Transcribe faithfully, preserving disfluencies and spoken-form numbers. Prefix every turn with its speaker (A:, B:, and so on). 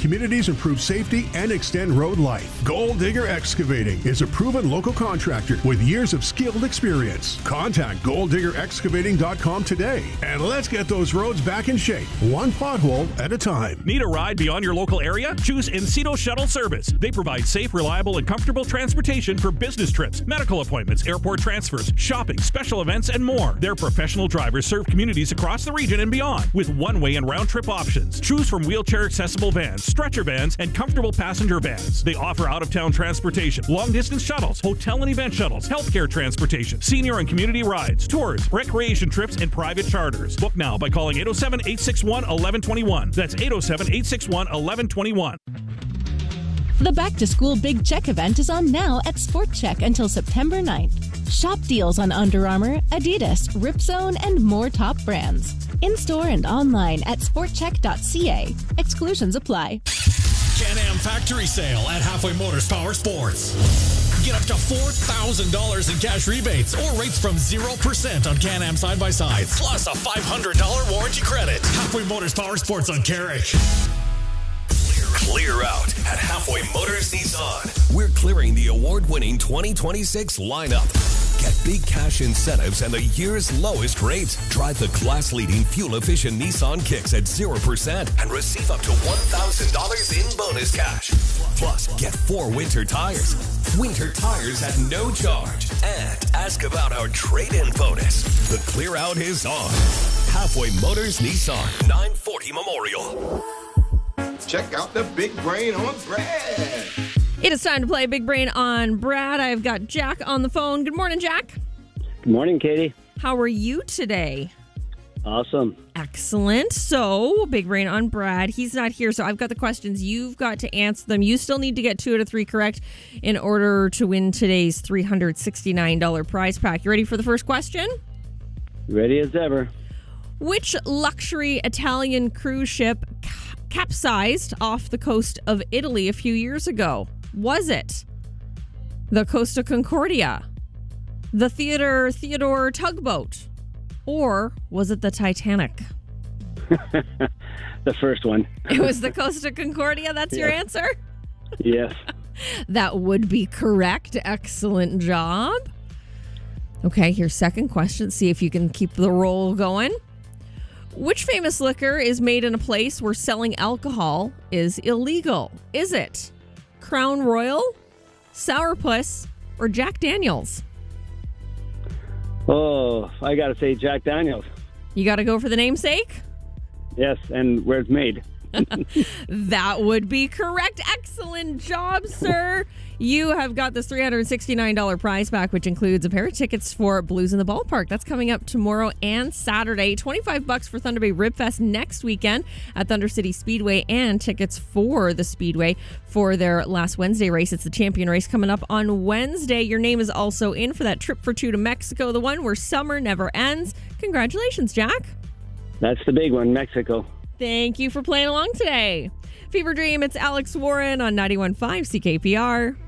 A: communities improve safety and extend road life. Gold Digger Excavating is a proven local contractor with years of skilled experience. Contact gold digger excavating dot com today and let's get those roads back in shape, one pothole at a time.
B: Need a ride beyond your local area? Choose Encino Shuttle Service. They provide safe, reliable, and comfortable transportation for business trips, medical appointments, airport transfers, shopping, special events, and more. Their professional drivers serve communities across the region and beyond with one-way and round-trip options. Choose from wheelchair-accessible vans, stretcher vans, and comfortable passenger vans. They offer out-of-town transportation, long-distance shuttles, hotel and event shuttles, healthcare transportation, senior and community rides, tours, recreation trips, and private charters. Book now by calling eight oh seven, eight six one, one one two one. That's eight oh seven, eight six one, one one two one.
C: The back-to-school Big Check event is on now at Sport Check until September ninth. Shop deals on Under Armour, Adidas, Ripzone, and more top brands. In-store and online at sport check dot c a. Exclusions apply.
D: Can-Am Factory Sale at Halfway Motors Power Sports. Get up to four thousand dollars in cash rebates or rates from zero percent on Can-Am side-by-sides. Plus a five hundred dollars warranty credit. Halfway Motors Power Sports on Carrick.
E: Clear out at Halfway Motors Nissan. We're clearing the award-winning twenty twenty-six lineup. Get big cash incentives and the year's lowest rates. Drive the class-leading fuel-efficient Nissan Kicks at zero percent and receive up to one thousand dollars in bonus cash. Plus, get four winter tires. Winter tires at no charge. And ask about our trade-in bonus. The clear out is on. Halfway Motors Nissan, nine forty Memorial.
F: Check out the Big Brain on Brad.
G: It is time to play Big Brain on Brad. I've got Jack on the phone. Good morning, Jack.
H: Good morning, Katie.
G: How are you today?
H: Awesome.
G: Excellent. So, Big Brain on Brad. He's not here, so I've got the questions. You've got to answer them. You still need to get two out of three correct in order to win today's three hundred sixty-nine dollars prize pack. You ready for the first question?
H: Ready as ever.
G: Which luxury Italian cruise ship ca- capsized off the coast of Italy a few years ago? Was it the Costa Concordia, the Theodore Theodore tugboat, or was it the Titanic?
H: The first one.
G: It was the Costa Concordia. That's yes. Your answer?
H: Yes.
G: That would be correct. Excellent job. Okay, here's second question. See if you can keep the roll going. Which famous liquor is made in a place where selling alcohol is illegal? Is it Crown Royal, Sourpuss, or Jack Daniels?
H: Oh, I got to say Jack Daniels.
G: You got to go for the namesake?
H: Yes, and where it's made.
G: That would be correct. Excellent job, sir. You have got this three hundred sixty-nine dollars prize pack, which includes a pair of tickets for Blues in the Ballpark. That's coming up tomorrow and Saturday. twenty-five bucks for Thunder Bay Ribfest next weekend at Thunder City Speedway, and tickets for the Speedway for their last Wednesday race. It's the champion race coming up on Wednesday. Your name is also in for that trip for two to Mexico, the one where summer never ends. Congratulations, Jack.
H: That's the big one, Mexico.
G: Thank you for playing along today. Fever Dream, it's Alex Warren on ninety-one point five C K P R.